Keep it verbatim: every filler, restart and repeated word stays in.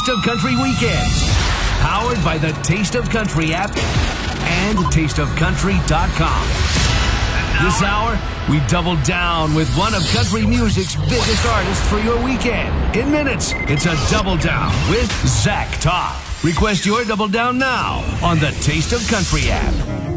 Taste of Country Weekends. Powered by the Taste of Country app and taste of country dot com. This hour, we double down with one of country music's biggest artists for your weekend. In minutes, it's a Double Down with Zach Top. Request your Double Down now on the Taste of Country app.